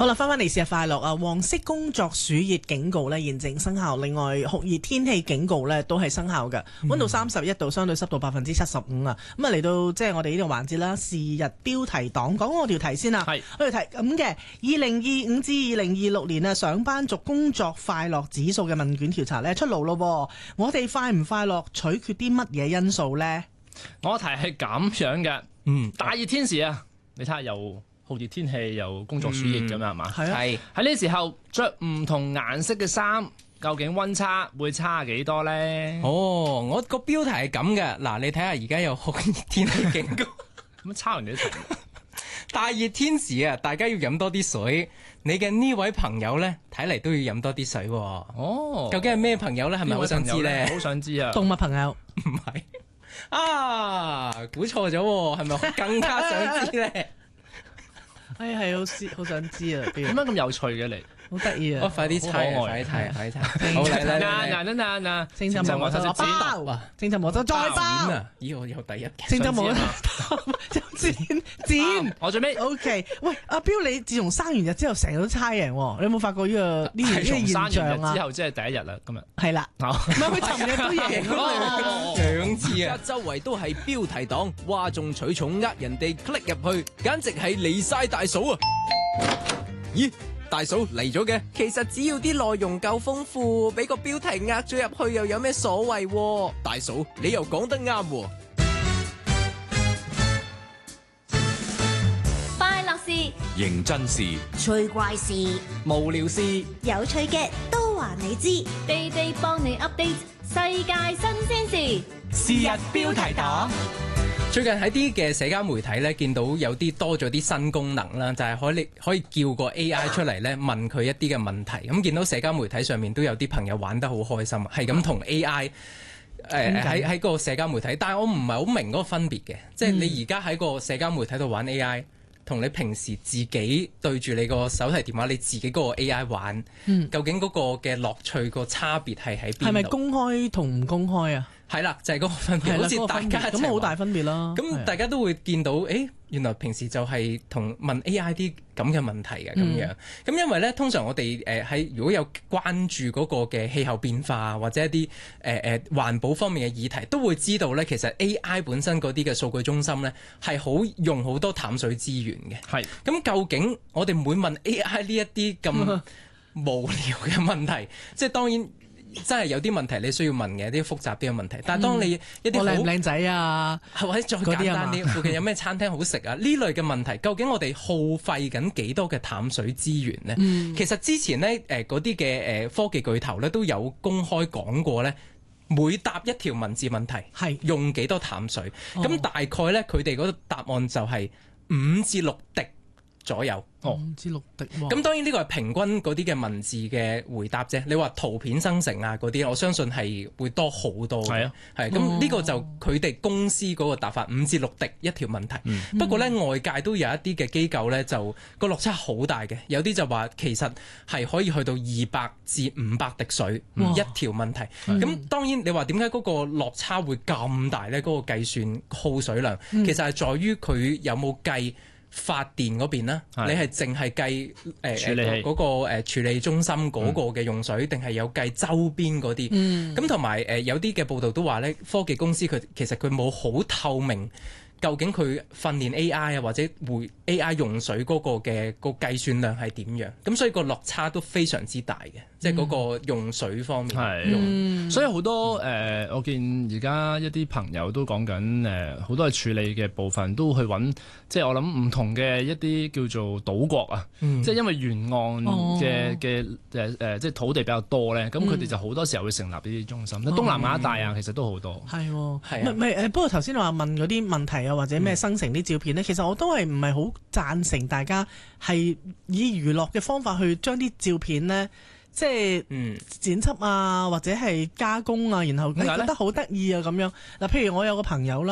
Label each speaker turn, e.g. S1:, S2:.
S1: 好啦，翻嚟試下快樂啊！黃色工作暑熱警告呢現正生效，另外酷熱天氣警告呢都係生效嘅，溫度31度，相對濕度75%啊！咁啊嚟到即係我哋呢個環節啦，是日標題黨，講我條題先啦。係，我條題咁嘅2025至2026年啊，上班族工作快樂指數嘅問卷調查呢出爐咯，我哋快唔快樂取決啲乜嘢因素呢？
S2: 我題係咁樣嘅，大熱天時啊，你睇下又酷熱天氣又工作暑熱咁樣係嘛？
S1: 係啊，
S2: 係喺呢時候着唔同顏色嘅衫，究竟溫差會差幾多咧？
S3: 哦，我個標題係咁嘅，嗱，你睇下而家有酷熱天氣警告，
S2: 咁抄完你一齊。
S3: 大熱天時啊，大家要飲多啲水。你嘅呢位朋友咧，睇嚟都要飲多啲水。
S2: 哦，
S3: 究竟係咩朋友咧？係咪好想知咧？
S2: 好想知啊！
S1: 動物朋友
S3: 唔係啊，估錯咗，係咪更加想知咧？
S1: 係好想知啊！
S2: 點解咁有趣嘅你？
S1: 好得意啊！
S3: 我快啲猜，快啲睇。好嚟，
S1: 星辰毛就包，星辰毛就再包。
S3: 咦，我有第一。
S1: 星辰毛剪。
S2: 我最尾
S1: OK。喂，阿彪，你自從生完日之後，成日都猜贏喎，你有冇發覺呢個現象啊？
S2: 生完日之後即係第一日啦，今日。
S1: 係啦。唔係佢尋日都贏咯
S3: ，2次啊！
S4: 周圍都係標題黨，嘩眾取寵，呃人哋 click 入去，簡直係離晒大嫂啊！咦？大嫂嚟咗嘅，其實只要啲內容夠豐富，俾個標題呃咗入去又有咩所謂？大嫂，你又講得啱喎。
S5: 快樂事、
S6: 認真事、
S5: 趣怪事、
S4: 無聊事、
S5: 有趣嘅都話你知，地地幫你 update 世界新鮮事。
S3: 是日標題黨。最近喺啲嘅社交媒體咧，見到有啲多咗啲新功能啦，就係可以叫個 AI 出嚟咧問佢一啲嘅問題。咁見到社交媒體上面都有啲朋友玩得好開心，係咁同 AI 喺個社交媒體。但係我唔係好明嗰個分別嘅，即係你而家喺個社交媒體度玩 AI，同你平時自己對住你個手提電話你自己嗰個 AI 玩，究竟嗰個嘅樂趣個差別係喺邊度？
S1: 係咪公開同唔公開啊？
S3: 係啦，就係嗰個分別，好似大家
S1: 咁好大分別啦。
S3: 咁大家都會見到，原來平時就係同問 AI 啲咁嘅問題嘅咁樣。咁因為咧，通常我哋如果有關注嗰個嘅氣候變化或者一啲環保方面嘅議題，都會知道咧，其實 AI 本身嗰啲嘅數據中心咧係好用好多淡水資源嘅。係。咁究竟我哋每問 AI 呢一啲咁無聊嘅問題，即係當然。真係有啲問題你需要問嘅，啲複雜啲嘅問題。但係當你一啲
S1: 靚唔靚仔啊，
S3: 或者再簡單啲，附近有咩餐廳好食啊？呢類嘅問題，究竟我哋耗費緊幾多嘅淡水資源呢？其實之前呢，嗰啲嘅科技巨頭咧都有公開講過咧，每答一條文字問題係用幾多淡水。咁大概咧，佢哋嗰個答案就係5至6滴左右。
S1: 5至6滴。
S3: 咁當然呢個係平均嗰啲嘅文字嘅回答啫。你話圖片生成啊嗰啲，我相信係會多好多嘅。係啊，係咁呢個就佢哋公司嗰個答法5至6滴一條問題。不過咧，外界都有一啲嘅機構咧，就個落差好大嘅。有啲就話其實係可以去到200至500滴水一條問題。咁當然你話點解嗰個落差會咁大咧？嗰個計算耗水量其實係在於佢有冇計發電嗰邊啦，你係淨係計嗰個處理中心嗰個嘅用水，定係有計周邊嗰啲？咁同埋有啲嘅報道都話咧，科技公司其實佢冇好透明，究竟佢訓練 AI 啊或者會 AI 用水嗰個嘅個計算量係點樣？咁所以個落差都非常之大嘅，即係嗰個用水方面。
S2: 所以好多我見而家一啲朋友都講緊好多係處理嘅部分都去揾，即係我諗唔同嘅一啲叫做島國啊，即係因為沿岸嘅即係土地比較多咧，咁佢哋就好多時候會成立呢啲中心。東南亞一帶啊，其實都好多。
S1: 係喎，不過頭先話問嗰啲問題啊，或者咩生成啲照片咧，其實我都係唔係好贊成大家係以娛樂嘅方法去將啲照片咧，即係剪輯啊，或者係加工啊，然後覺得好得意啊咁樣。嗱，譬如我有個朋友啦。